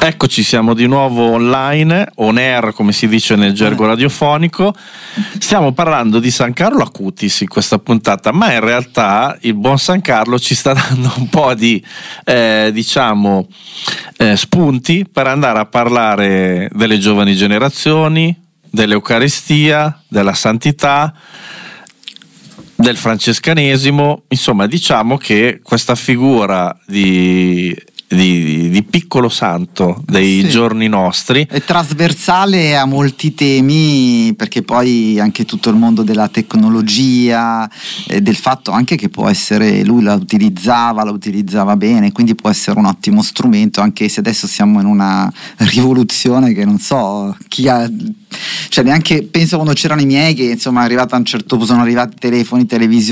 Eccoci, siamo di nuovo online, on air come si dice nel gergo radiofonico. Stiamo parlando di San Carlo Acutis in questa puntata, ma in realtà il buon San Carlo ci sta dando un po' di spunti per andare a parlare delle giovani generazioni, dell'Eucaristia, della santità, del francescanesimo. Insomma, diciamo che questa figura di piccolo santo dei giorni nostri è trasversale a molti temi, perché poi anche tutto il mondo della tecnologia, del fatto anche che può essere, lui la utilizzava bene, quindi può essere un ottimo strumento, anche se adesso siamo in una rivoluzione che non so chi ha, cioè neanche penso quando c'erano i miei, che insomma è arrivata a un certo punto, sono arrivati telefoni, televisioni,